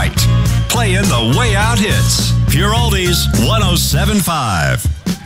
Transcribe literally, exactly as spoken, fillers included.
right. Playing the way out hits. Pure Oldies one oh seven point five.